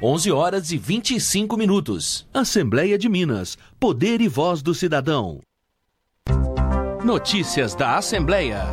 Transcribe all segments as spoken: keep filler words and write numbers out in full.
onze horas e vinte e cinco minutos. Assembleia de Minas. Poder e voz do cidadão. Notícias da Assembleia.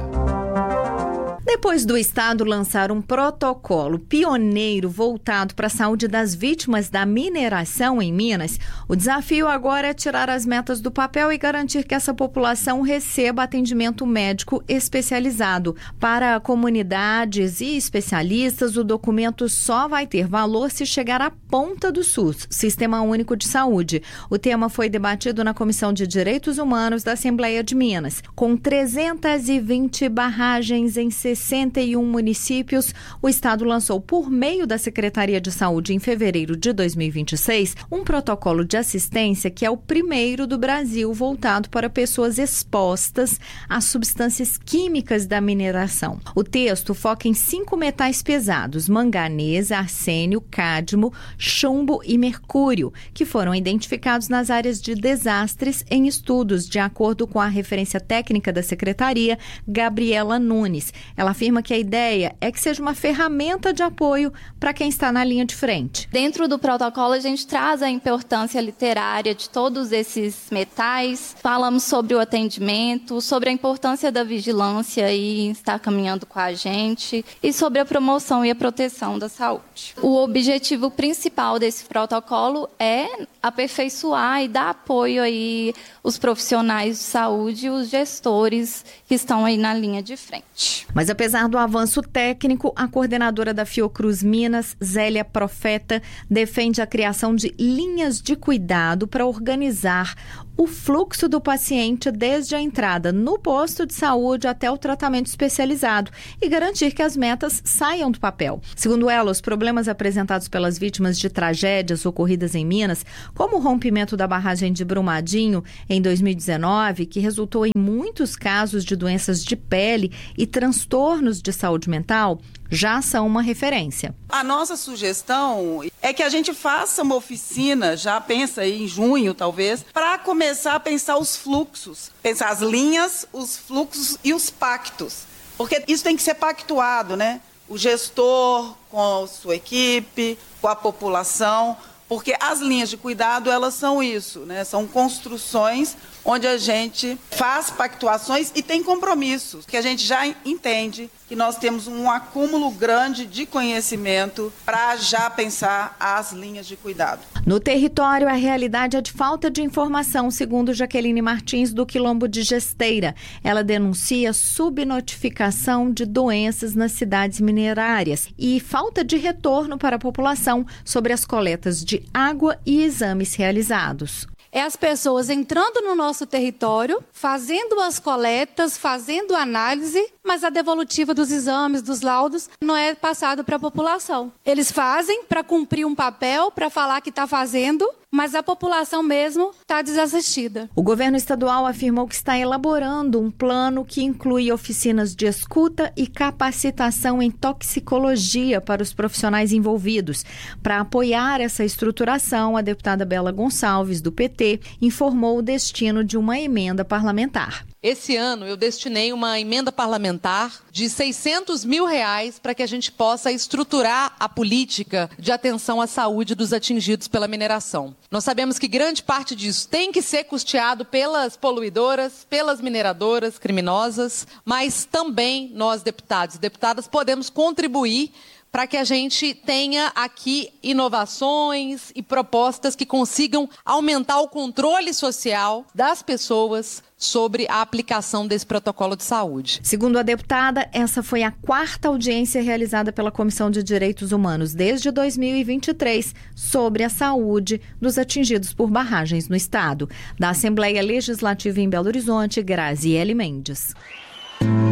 Depois do Estado lançar um protocolo pioneiro voltado para a saúde das vítimas da mineração em Minas, o desafio agora é tirar as metas do papel e garantir que essa população receba atendimento médico especializado. Para comunidades e especialistas, o documento só vai ter valor se chegar à ponta do SUS, Sistema Único de Saúde. O tema foi debatido na Comissão de Direitos Humanos da Assembleia de Minas. Com trezentas e vinte barragens em sessenta e um municípios, o Estado lançou, por meio da Secretaria de Saúde, em fevereiro de dois mil e vinte e seis, um protocolo de assistência que é o primeiro do Brasil voltado para pessoas expostas às substâncias químicas da mineração. O texto foca em cinco metais pesados: manganês, arsênio, cádmio, chumbo e mercúrio, que foram identificados nas áreas de desastres em estudos, de acordo com a referência técnica da Secretaria, Gabriela Nunes. Ela afirma que a ideia é que seja uma ferramenta de apoio para quem está na linha de frente. Dentro do protocolo, a gente traz a importância literária de todos esses metais, falamos sobre o atendimento, sobre a importância da vigilância e estar caminhando com a gente, e sobre a promoção e a proteção da saúde. O objetivo principal desse protocolo é aperfeiçoar e dar apoio aí os profissionais de saúde e os gestores que estão aí na linha de frente. Mas apesar do avanço técnico, a coordenadora da Fiocruz Minas, Zélia Profeta, defende a criação de linhas de cuidado para organizar o fluxo do paciente desde a entrada no posto de saúde até o tratamento especializado e garantir que as metas saiam do papel. Segundo ela, os problemas apresentados pelas vítimas de tragédias ocorridas em Minas, como o rompimento da barragem de Brumadinho em dois mil e dezenove, que resultou em muitos casos de doenças de pele e transtornos de saúde mental, já são uma referência. A nossa sugestão é que a gente faça uma oficina, já pensa aí em junho talvez, para começar a pensar os fluxos, pensar as linhas, os fluxos e os pactos. Porque isso tem que ser pactuado, né? O gestor com a sua equipe, com a população, porque as linhas de cuidado, elas são isso, né? São construções onde a gente faz pactuações e tem compromissos, que a gente já entende que nós temos um acúmulo grande de conhecimento para já pensar as linhas de cuidado. No território, a realidade é de falta de informação, segundo Jaqueline Martins, do Quilombo de Gesteira. Ela denuncia subnotificação de doenças nas cidades minerárias e falta de retorno para a população sobre as coletas de água e exames realizados. É as pessoas entrando no nosso território, fazendo as coletas, fazendo análise, mas a devolutiva dos exames, dos laudos, não é passado para a população. Eles fazem para cumprir um papel, para falar que está fazendo, mas a população mesmo está desassistida. O governo estadual afirmou que está elaborando um plano que inclui oficinas de escuta e capacitação em toxicologia para os profissionais envolvidos. Para apoiar essa estruturação, a deputada Bela Gonçalves, do P T, informou o destino de uma emenda parlamentar. Esse ano eu destinei uma emenda parlamentar de seiscentos mil reais para que a gente possa estruturar a política de atenção à saúde dos atingidos pela mineração. Nós sabemos que grande parte disso tem que ser custeado pelas poluidoras, pelas mineradoras criminosas, mas também nós, deputados e deputadas, podemos contribuir para que a gente tenha aqui inovações e propostas que consigam aumentar o controle social das pessoas sobre a aplicação desse protocolo de saúde. Segundo a deputada, essa foi a quarta audiência realizada pela Comissão de Direitos Humanos desde dois mil e vinte e três sobre a saúde dos atingidos por barragens no estado. Da Assembleia Legislativa em Belo Horizonte, Graziele Mendes.